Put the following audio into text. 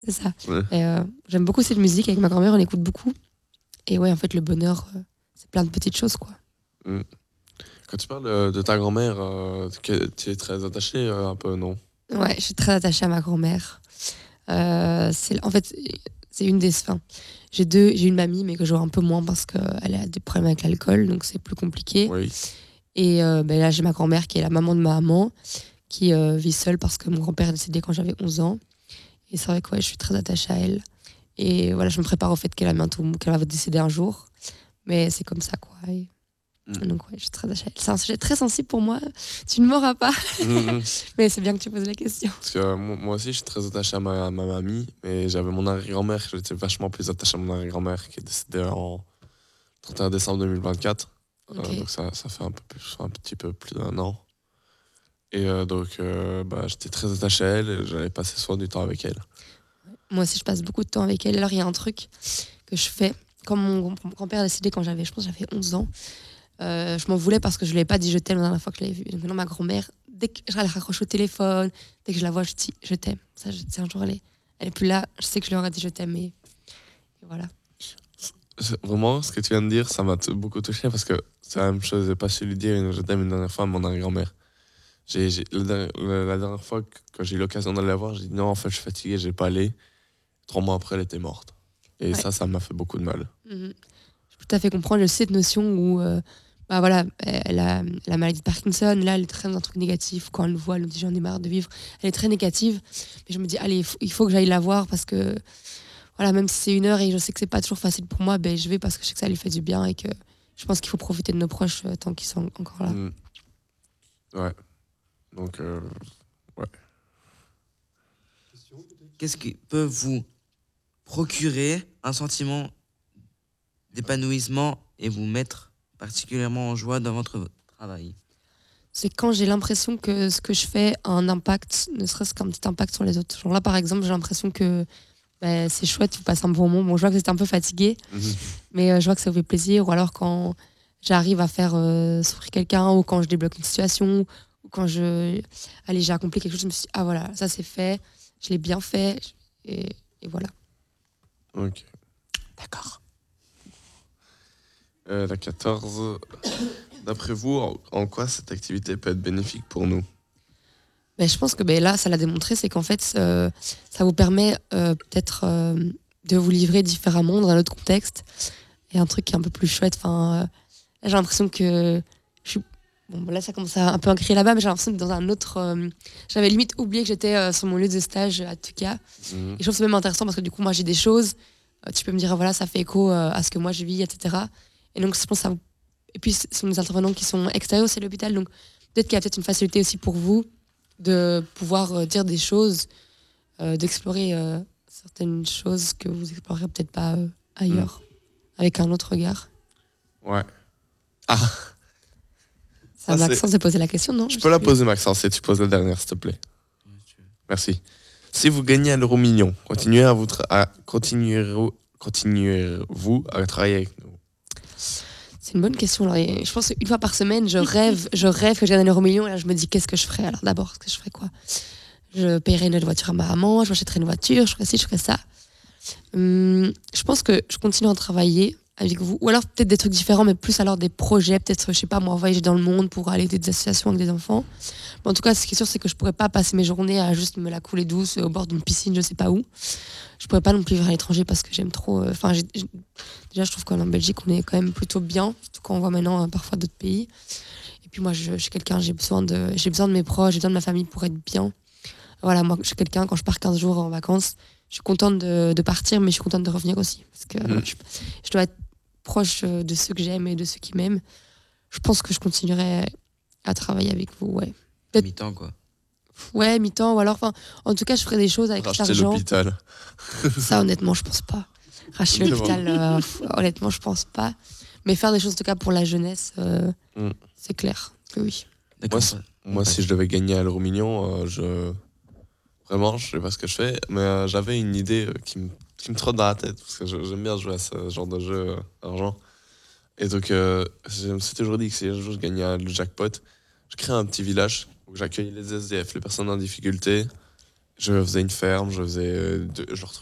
c'est ça. Ouais. Et, j'aime beaucoup cette musique. Avec ma grand-mère, on écoute beaucoup. Et ouais, en fait, le bonheur, c'est plein de petites choses, quoi. Mm. Quand tu parles de ta grand-mère, tu es très attaché un peu, non? Ouais, je suis très attachée à ma grand-mère. En fait, c'est une des. Enfin, j'ai une mamie, mais que je vois un peu moins parce qu'elle a des problèmes avec l'alcool, donc c'est plus compliqué. Oui. Et ben là, j'ai ma grand-mère qui est la maman de ma maman, qui vit seule parce que mon grand-père est décédé quand j'avais 11 ans. Et c'est vrai que ouais, je suis très attachée à elle. Et voilà, je me prépare au fait qu'elle va décéder un jour. Mais c'est comme ça, quoi. Et Mm. donc, ouais, je suis très attachée à elle. C'est un sujet très sensible pour moi. Tu ne m'auras pas. Mhm. Mais c'est bien que tu poses la question. Parce que moi aussi, je suis très attaché à ma mamie, mais j'avais mon arrière-grand-mère, j'étais vachement plus attaché à mon arrière-grand-mère qui est décédée en 31 décembre 2024. Ok. Donc ça fait un petit peu plus d'un an. Et bah, j'étais très attaché à elle et j'allais passer soin du temps avec elle. Moi aussi, je passe beaucoup de temps avec elle. Alors, il y a un truc que je fais. Quand mon grand-père a décédé quand je pense que j'avais 11 ans, je m'en voulais parce que je ne lui avais pas dit je t'aime la dernière fois que je l'avais vue. Donc maintenant, ma grand-mère, dès que elle raccroche au téléphone, dès que je la vois, je dis je t'aime. Ça, un jour, elle est plus là. Je sais que je lui aurais dit je t'aime. Et voilà. Vraiment, ce que tu viens de dire, ça m'a beaucoup touché parce que c'est la même chose. J'ai pas su lui dire je t'aime une dernière fois à mon arrière-grand-mère. La dernière fois quand j'ai eu l'occasion d'aller la voir, j'ai dit non, en fait, je suis fatigué, j'ai pas allé. 3 mois après, elle était morte. Et Ouais. ça m'a fait beaucoup de mal. Mhm. Je peux tout à fait comprendre. J'ai aussi cette notion où, bah voilà, elle a la maladie de Parkinson. Là, elle est très dans un truc négatif. Quand elle nous voit, elle nous dit j'en ai marre de vivre. Elle est très négative. Mais je me dis, allez, il faut que j'aille la voir parce que, voilà, même si c'est 1 heure et je sais que c'est pas toujours facile pour moi, ben, je vais parce que je sais que ça lui fait du bien et que je pense qu'il faut profiter de nos proches tant qu'ils sont encore là. Mm. Ouais. Donc, ouais. Qu'est-ce qui peut vous procurer un sentiment d'épanouissement et vous mettre particulièrement en joie dans votre travail? C'est quand j'ai l'impression que ce que je fais a un impact, ne serait-ce qu'un petit impact sur les autres. Genre là, par exemple, j'ai l'impression que ben, c'est chouette, tu passes un bon moment. Bon, je vois que j'étais un peu fatiguée, Mhm. mais je vois que ça vous fait plaisir. Ou alors quand j'arrive à faire souffrir quelqu'un, ou quand je débloque une situation, ou quand allez, j'ai accompli quelque chose, je me suis dit, ah voilà, ça c'est fait, je l'ai bien fait, et voilà. Ok. D'accord. La 14. D'après vous, en quoi cette activité peut être bénéfique pour nous? Ben, je pense que ben, là, ça l'a démontré, c'est qu'en fait, ça vous permet peut-être de vous livrer différemment dans un autre contexte, et un truc qui est un peu plus chouette. Enfin, là, j'ai l'impression que je suis. Bon, là, ça commence à un peu à crier là-bas, mais j'ai l'impression que dans un autre. J'avais limite oublié que j'étais sur mon lieu de stage à Tuca. Mhm. Et je trouve que c'est même intéressant parce que du coup, moi, j'ai des choses. Tu peux me dire, voilà, ça fait écho à ce que moi je vis, etc. Et donc, je pense que ça vous. Et puis, ce sont des intervenants qui sont extérieurs, c'est l'hôpital. Donc, peut-être qu'il y a peut-être une facilité aussi pour vous de pouvoir dire des choses, d'explorer certaines choses que vous explorerez peut-être pas ailleurs, avec un autre regard. Ouais. Ah, Ça, ça c'est. Maxence s'est posé la question, non? Je Je peux sais la plus. poser, Maxence, et tu poses la dernière, s'il te plaît. Merci. Si vous gagnez à l'euro million, continuerez-vous à travailler avec nous? C'est une bonne question. Alors, et je pense qu'une fois par semaine, je rêve que je gagne un euro million. Et là, je me dis, qu'est-ce que je ferais? Alors, d'abord, qu'est-ce que je ferais quoi? Je paierais une voiture à ma maman, je m'achèterais une voiture, je ferais ci, je ferais ça. Je pense que je continue à travailler avec vous. Ou alors, peut-être des trucs différents, mais plus alors des projets. Peut-être, je sais pas, moi, voyager dans le monde pour aller aider des associations avec des enfants. Mais en tout cas, ce qui est sûr, c'est que je pourrais pas passer mes journées à juste me la couler douce au bord d'une piscine, je sais pas où. Je pourrais pas non plus vivre à l'étranger parce que j'aime trop. Enfin, déjà, je trouve qu'en Belgique, on est quand même plutôt bien, surtout quand on voit maintenant parfois d'autres pays. Et puis moi, je suis quelqu'un, j'ai besoin de mes proches, j'ai besoin de ma famille pour être bien. Voilà, moi, je suis quelqu'un, quand je pars 15 jours en vacances, je suis contente de partir, mais je suis contente de revenir aussi. Parce que Mhm. je dois être proche de ceux que j'aime et de ceux qui m'aiment. Je pense que je continuerai à travailler avec vous, ouais. Peut-être, Mi-temps, quoi. ouais, mi-temps, ou alors, enfin, en tout cas, je ferai des choses avec cet Racheter argent. l'hôpital. Ça, honnêtement, je pense pas. Racheter C'est bon. l'hôpital, honnêtement, je pense pas. Mais faire des choses, en tout cas, pour la jeunesse, Mm. c'est clair que oui. D'accord. Moi, si je devais gagner à l'euro million, vraiment, je sais pas ce que je fais, mais j'avais une idée qui me trotte dans la tête, parce que j'aime bien jouer à ce genre de jeu d'argent. Et donc, je me suis toujours dit que si un jour je gagnais le jackpot, je crée un petit village où j'accueille les SDF, les personnes en difficulté. Je faisais une ferme, je faisais,